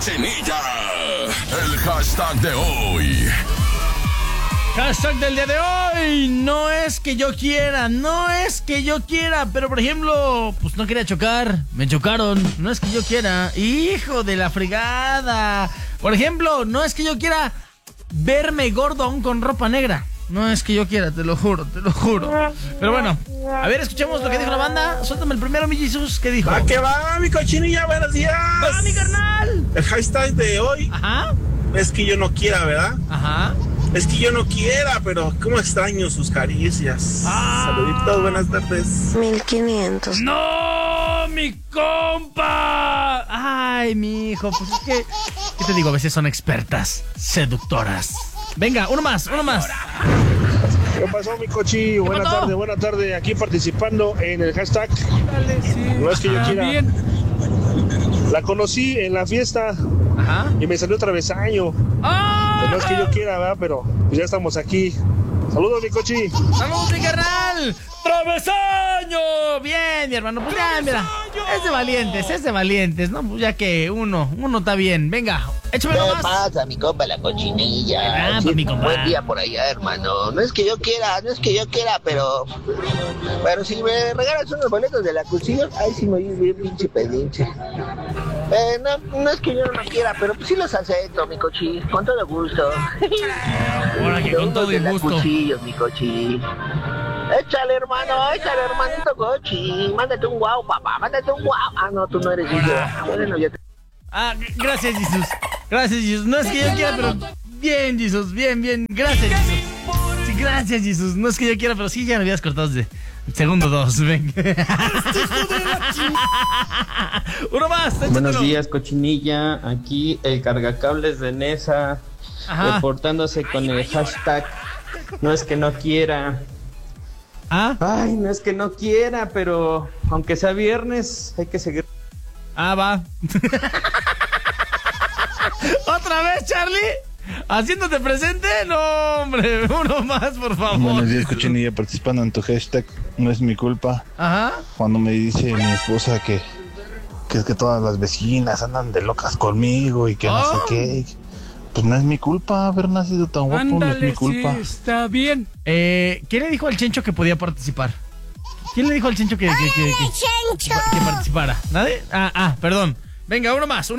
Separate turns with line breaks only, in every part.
cochinilla! El hashtag de hoy.
Hashtag del día de hoy. No es que yo quiera, pero por ejemplo, pues no quería chocar, me chocaron. No es que yo quiera, hijo de la fregada. Por ejemplo, no es que yo quiera verme gordón con ropa negra. No es que yo quiera, te lo juro. Pero bueno, a ver, escuchemos lo que dijo la banda. Suéltame el primero, mi Jesús. ¿Qué dijo?
¡Va que va, mi cochinilla! ¡Buenos días!
¡Va, mi carnal!
El hashtag de hoy.
Ajá.
Es que yo no quiera, ¿verdad?
Ajá.
Es que yo no quiera, pero cómo extraño sus caricias. Saluditos, buenas tardes.
1500.
¡No, mi compa! Ay, mi hijo, pues es que... ¿Qué te digo? A veces son expertas, seductoras. Venga, uno más.
¿Qué pasó, mi cochi? Buena tarde. Aquí participando en el hashtag.
Dale, sí.
No es que yo quiera.
Bien.
La conocí en la fiesta.
Ajá.
Y me salió travesaño.
¡Ah!
No es que yo quiera, ¿verdad? Pero pues ya estamos aquí. Saludos, mi cochi.
¡Saludos, mi carnal! ¡Travesaño! Bien, mi hermano, pues ya, mira. Es de valientes, ¿no? Pues ya que uno está bien. Venga, échamelo más.
¿Qué pasa, mi compa, la cochinilla?
Mi compa.
Buen día por allá, hermano. No es que yo quiera, pero si me regalas unos boletos de la cuchilla, ahí sí me voy bien pinche pedinche. No es que yo no quiera, pero pues sí los acepto, mi cochi, con todo gusto.
Ahora que con todo el gusto.
Cuchillos, mi cochi. Échale, hermanito cochi. Mándate un guau, papá, mándate un guau. Ah, no, tú no eres hijo. Bueno, yo te...
Gracias, Jesús. No es que yo quiera, pero bien, Jesús, bien. Gracias, Jesús. Sí, gracias, Jesús. No es que yo quiera, pero sí, ya me habías cortado desde segundo 2. Venga. Uno más, échatelo.
Buenos días, cochinilla. Aquí el cargacables de Nesa.
Ajá.
Reportándose con el hashtag no es que no quiera. Ay, no es que no quiera, pero aunque sea viernes, hay que seguir.
Va. ¿Otra vez, Charlie? ¿Haciéndote presente? No, hombre, uno más, por favor.
Buenos días, cochinilla, participando en tu hashtag. No es mi culpa.
Ajá.
Cuando me dice mi esposa que es que todas las vecinas andan de locas conmigo y que no sé qué. Pues no es mi culpa haber nacido tan guapo.
Ándale,
no es mi culpa.
Sí, está bien.
¿Quién le dijo al Chencho que podía participar? ¿Quién le dijo al Chencho que participara? ¿Nadie? Perdón. Venga, uno más.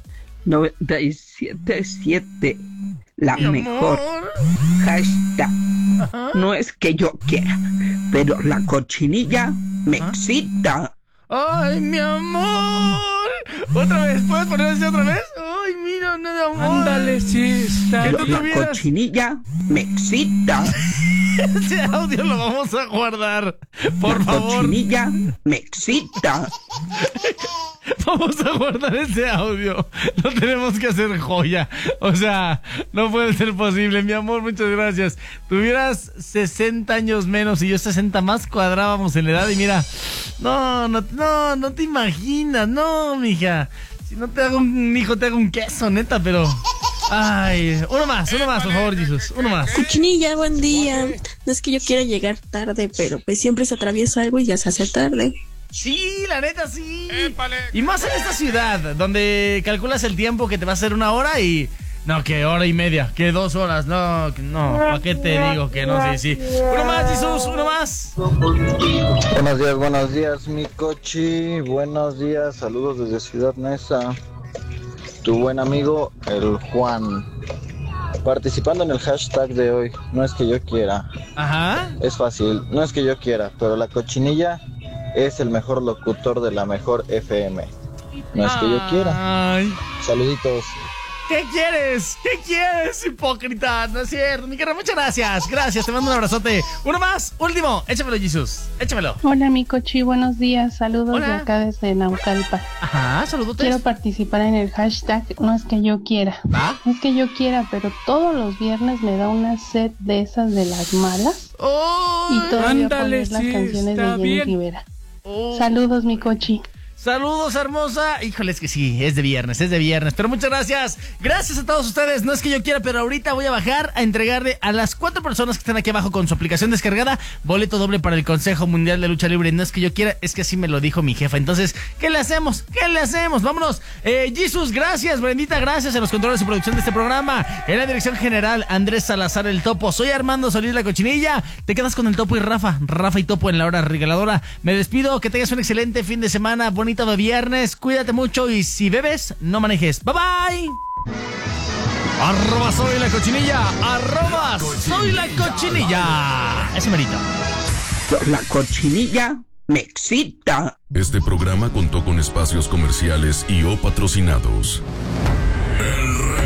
97.7, la
Mi
mejor.
amor.
Hashtag.
Ajá.
No es que yo quiera, pero la cochinilla me excita.
¡Ay, mi amor! ¿Otra vez? ¿Puedes poner ese otra vez? ¡Ay, mira, no de amor!
Ándale, sí, está
Pero
bien.
la cochinilla me excita.
Ese audio lo vamos a guardar. Por
La
favor.
cochinilla me excita.
Vamos a guardar ese audio. Lo tenemos que hacer joya. O sea, no puede ser posible. Mi amor, muchas gracias. Tuvieras 60 años menos y yo 60 más, cuadrábamos en la edad. Y mira, no te imaginas. No, mija. Si no te hago un hijo, te hago un queso, neta, pero... Ay, uno más, por favor, Jesús. Uno más.
Cochinilla, buen día. No es que yo quiera llegar tarde, pero pues siempre se atraviesa algo y ya se hace tarde.
Sí, la neta, sí. Y más en esta ciudad, donde calculas el tiempo que te va a hacer 1 hora y... No, que hora y media, que 2 horas. No, ¿para qué te digo que no? Sí. Uno más, Jesús, uno más.
Buenos días, mi cochi. Buenos días, saludos desde Ciudad Neza. Tu buen amigo, el Juan. Participando en el hashtag de hoy. No es que yo quiera.
Ajá.
Es fácil, no es que yo quiera, pero la cochinilla es el mejor locutor de la mejor FM. No es que yo quiera.
Ay.
Saluditos.
¿Qué quieres, hipócrita? No es cierto, mi carnal, muchas gracias. Gracias, te mando un abrazote. Uno más, último, échamelo, Jesús, échamelo.
Hola, mi cochi, buenos días. Saludos
Hola.
de acá desde Naucalpan.
Ajá, saludos.
Quiero participar en el hashtag no es que yo quiera.
¿Va?
No es que yo quiera, pero todos los viernes me da una sed de esas de las malas.
Oh,
y todavía
ándale,
poner las
sí,
canciones de
está
Jenny
bien.
Rivera.
oh.
Saludos, mi cochi.
Saludos, hermosa. Híjole, es que sí, es de viernes. Pero muchas gracias. Gracias a todos ustedes. No es que yo quiera, pero ahorita voy a bajar a entregarle a las 4 personas que están aquí abajo con su aplicación descargada boleto doble para el Consejo Mundial de Lucha Libre. No es que yo quiera, es que así me lo dijo mi jefa. Entonces, ¿qué le hacemos? Vámonos. Jesus, gracias. Brendita, gracias a los controles y producción de este programa. En la dirección general, Andrés Salazar, el Topo. Soy Armando Solís, la Cochinilla. Te quedas con el Topo y Rafa y Topo en la hora regaladora. Me despido, que tengas un excelente fin de semana, bonito de viernes, cuídate mucho y si bebes, no manejes. Bye bye. @soy la Cochinilla, @soy la Cochinilla. Ese merito.
La Cochinilla me excita.
Este programa contó con espacios comerciales y o patrocinados. El